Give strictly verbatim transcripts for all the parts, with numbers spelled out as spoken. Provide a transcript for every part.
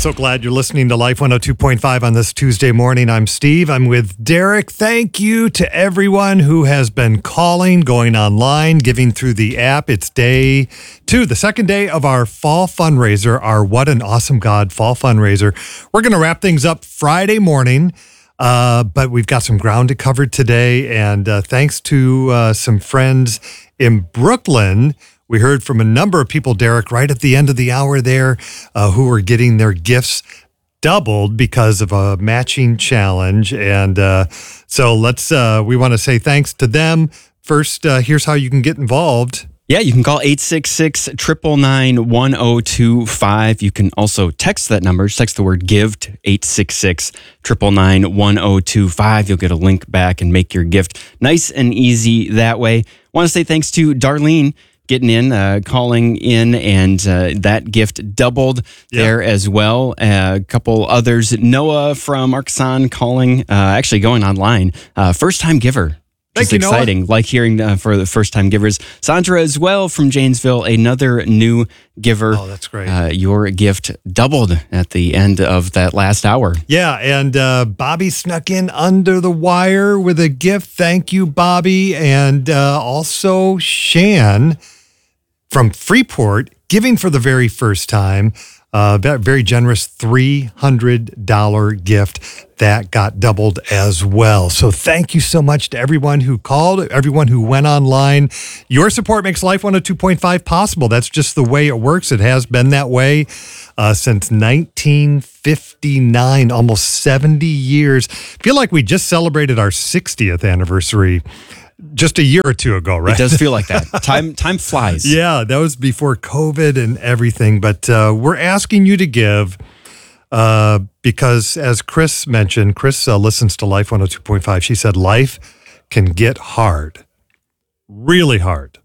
So glad you're listening to Life one oh two point five on this Tuesday morning. I'm Steve. I'm with Derek. Thank you to everyone who has been calling, going online, giving through the app. It's day two, the second day of our fall fundraiser, our What an Awesome God fall fundraiser. We're going to wrap things up Friday morning, uh, but we've got some ground to cover today. And uh, thanks to uh, some friends in Brooklyn, we heard from a number of people, Derek, right at the end of the hour there, uh, who were getting their gifts doubled because of a matching challenge. And uh, so let's, uh, we want to say thanks to them. First, uh, here's how you can get involved. Yeah, you can call eight six six, nine nine nine, one oh two five. You can also text that number. Just text the word GIVE to eight six six, nine nine nine, one oh two five. You'll get a link back and make your gift nice and easy that way. Want to say thanks to Darlene getting in, uh, calling in, and uh, that gift doubled yeah. there as well. Uh, a couple others. Noah from Arkansas calling, uh, actually going online. Uh, first-time giver. Thank Just you, exciting. Noah. Like hearing uh, for the first-time givers. Sandra as well from Janesville, another new giver. Oh, that's great. Uh, your gift doubled at the end of that last hour. Yeah, and uh, Bobby snuck in under the wire with a gift. Thank you, Bobby. And uh, also Shan from Freeport, giving for the very first time, uh, very generous three hundred dollars gift that got doubled as well. So thank you so much to everyone who called, everyone who went online. Your support makes Life one oh two point five possible. That's just the way it works. It has been that way uh, since nineteen fifty-nine, almost seventy years. Feel like we just celebrated our sixtieth anniversary just a year or two ago, right? It does feel like that. Time time flies. Yeah, that was before COVID and everything. But uh, we're asking you to give uh, because, as Chris mentioned, Chris uh, listens to Life one oh two point five. She said life can get hard, really hard.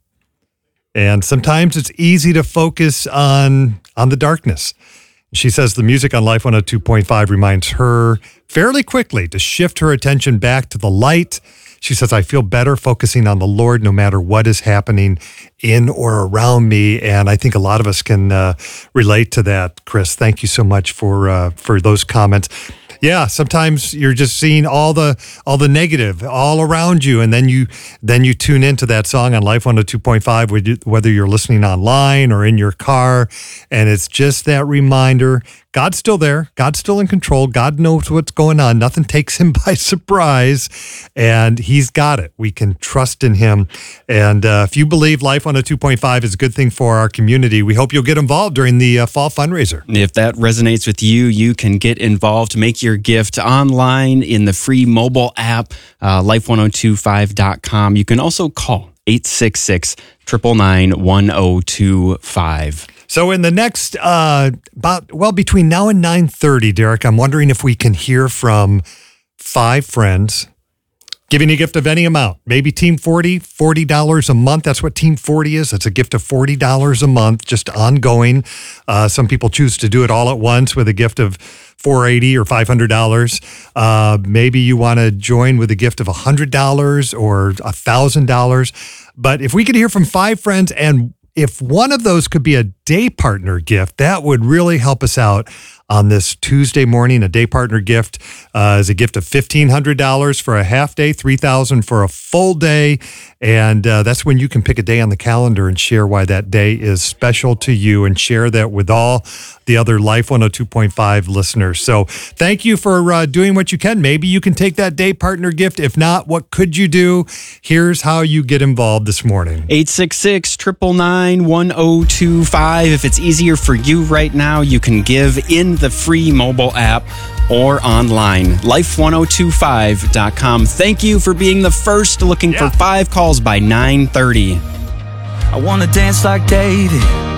And sometimes it's easy to focus on, on the darkness. She says the music on Life one oh two point five reminds her fairly quickly to shift her attention back to the light. She says, I feel better focusing on the Lord no matter what is happening in or around me. And I think a lot of us can uh, relate to that, Chris. Thank you so much for uh, for those comments. Yeah, sometimes you're just seeing all the all the negative all around you, and then you then you tune into that song on Life one oh two point five, whether you're listening online or in your car, and it's just that reminder, God's still there, God's still in control, God knows what's going on, nothing takes him by surprise, and he's got it. We can trust in him, and uh, if you believe Life one oh two point five is a good thing for our community, we hope you'll get involved during the uh, fall fundraiser. If that resonates with you, you can get involved, make your gift online in the free mobile app, uh, life one oh two five dot com. You can also call eight six six, nine nine nine, one oh two five. So in the next, uh, about well, between now and nine thirty, Derek, I'm wondering if we can hear from five friends giving a gift of any amount. Maybe Team forty, forty dollars a month. That's what Team forty is. It's a gift of forty dollars a month, just ongoing. Uh, some people choose to do it all at once with a gift of four hundred eighty dollars or five hundred dollars. Uh, maybe you want to join with a gift of one hundred dollars or one thousand dollars. But if we could hear from five friends, and if one of those could be a day partner gift, that would really help us out on this Tuesday morning. A day partner gift uh, is a gift of fifteen hundred dollars for a half day, three thousand dollars for a full day. And uh, that's when you can pick a day on the calendar and share why that day is special to you and share that with all the other Life one oh two point five listeners. So thank you for uh, doing what you can. Maybe you can take that day partner gift. If not, what could you do? Here's how you get involved this morning. eight six six, nine nine nine, one oh two five. If it's easier for you right now, you can give in the free mobile app or online, life one oh two five dot com. Thank you for being the first, looking yeah. for five calls by nine thirty. I want to dance like David,